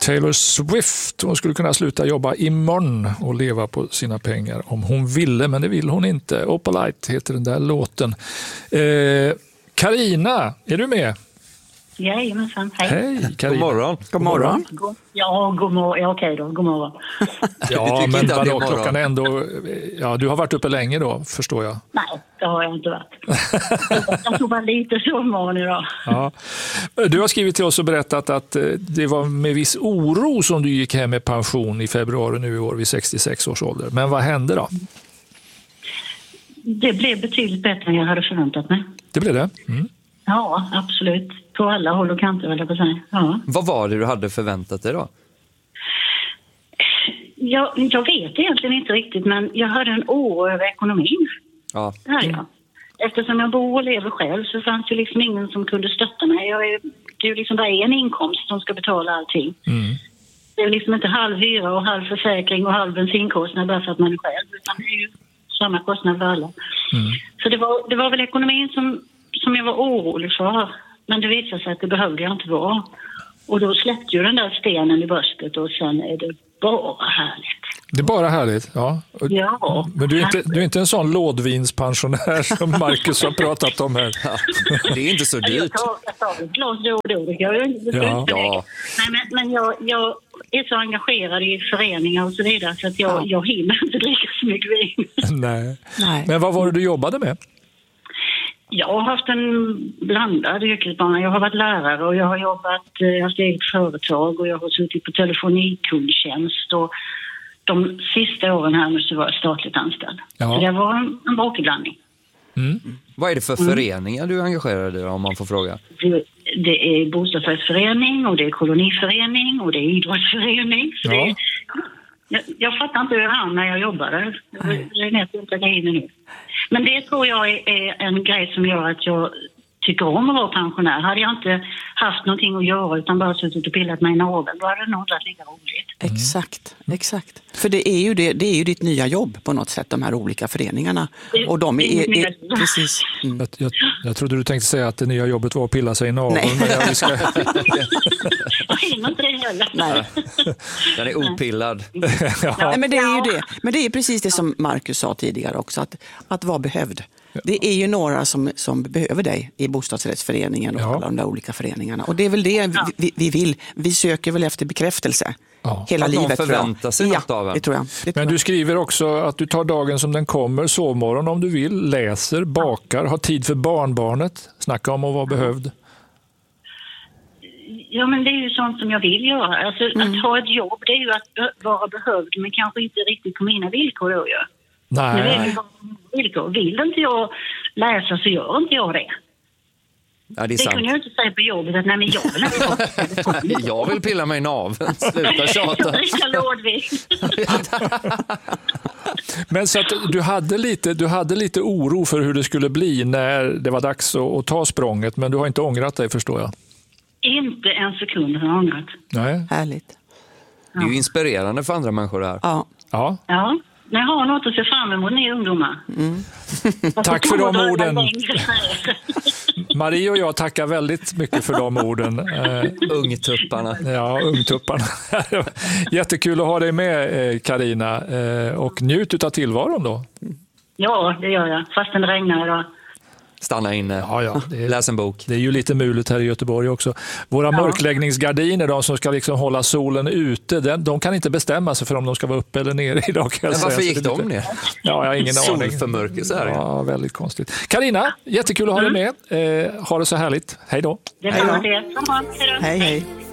Taylor Swift, hon skulle kunna sluta jobba imorgon och leva på sina pengar om hon ville, men det vill hon inte. Opalite heter den där låten. Carina, är du med? Jajamensan, hej. Hej, Carina. God morgon. God morgon. Ja, god morgon. Ja, okej då, god morgon. Ja, men vadå, klockan är ändå... Ja, du har varit uppe länge då, förstår jag. Nej, det har jag inte varit. Jag tog bara lite sovmorgon idag. Ja. Du har skrivit till oss och berättat att det var med viss oro som du gick hem med pension i februari nu i år vid 66 års ålder. Men vad hände då? Det blev betydligt bättre än jag hade förväntat mig. Det blev det? Mm. Ja, absolut. På alla håll och kanter, vill jag på säga. Ja. Vad var det du hade förväntat dig då? Jag vet egentligen inte riktigt, men jag hade en oro över ekonomin. Ja. Det här, ja. Eftersom jag bor och lever själv så fanns det liksom ingen som kunde stötta mig. Det är ju liksom bara en inkomst som ska betala allting. Mm. Det är liksom inte halv hyra och halv försäkring och halv bensinkostnad bara för att man är själv, utan det är ju samma kostnad för alla. Mm. Så det var väl ekonomin som jag var orolig för. Men det visade sig att det behövde jag inte vara. Och då släppte ju den där stenen i bröstet och sen är det bara härligt. Det är bara härligt, ja. Ja. Men du är inte en sån lådvinspensionär som Marcus har pratat om här. Ja, det är inte så dyrt. Jag tar ett glas då och då. Det gör jag inte. Ja. Nej, men jag är så engagerad i föreningar och så vidare så att jag hinner inte dricka så mycket vin. Nej. Men vad var det du jobbade med? Jag har haft en blandad yrkesbana. Jag har varit lärare och jag har haft eget företag och jag har suttit på telefonikundtjänst och de sista åren här nu så var jag statligt anställd. Ja. Så det var en bråkig. Mm. Vad är det för föreningar du engagerar dig om man får fråga? Det är bostadsrättsförening och det är koloniförening och det är idrottsförening. Så jag fattar inte hur jag hann när jag jobbade. Det är nästan inte inne nu. Men det tror jag är en grej som gör att jag tycker om att vara pensionär. Hade jag inte haft någonting att göra utan bara suttit och pillat mig i naveln, då hade det nog inte varit lika roligt. Exakt. För det är ju ditt nya jobb på något sätt, de här olika föreningarna. Och de är precis. Mm. Jag trodde du tänkte säga att det nya jobbet var att pilla sig i naveln. Nej. Jag hinner inte det heller. Nej. Den är opillad. Nej, men det är ju det. Men det är precis det som Marcus sa tidigare också, att vara behövd. Det är ju några som behöver dig i bostadsrättsföreningen och alla de där olika föreningarna. Och det är väl det vi vill. Vi söker väl efter bekräftelse hela att livet. Någon förväntar sig något av en. Det tror jag. Men du skriver också att du tar dagen som den kommer, sovmorgon om du vill, läser, bakar, har tid för barnbarnet. Snacka om att vara behövd. Ja, men det är ju sånt som jag vill göra. Alltså, att ha ett jobb, det är ju att vara behövd, men kanske inte riktigt på mina villkor då ju. Nej. Nu är det bara villkor. Vill inte jag läsa så gör inte jag det. Ja, det kunde jag inte säga på jobbet att nej, men jag vill inte. Jag vill pilla mig i naveln. Sluta tjata. Jag dricker lådvin. Men så att du hade lite oro för hur det skulle bli när det var dags att ta språnget, men du har inte ångrat dig, förstår jag. Inte en sekund har jag ångrat. Nej. Härligt. Det är ju inspirerande för andra människor här. Ja. Ni har något att se fram emot, ni ungdomar. Mm. Tack för de orden. Marie och jag tackar väldigt mycket för de orden. Ungtupparna. Ja, ungtupparna. Jättekul att ha dig med, Carina. Och njut av tillvaron då. Ja, det gör jag. Fastän det regnar idag. Stanna inne, läs en bok. Det är ju lite muligt här i Göteborg också. Våra mörkläggningsgardiner, de som ska liksom hålla solen ute, de kan inte bestämma sig för om de ska vara uppe eller nere idag. Men varför gick de ner? Ja, jag har ingen aning. Solförmörkelse här. Ja, väldigt konstigt. Carina, jättekul att ha dig med. Ha det så härligt. Hej då. Det var det. Hej.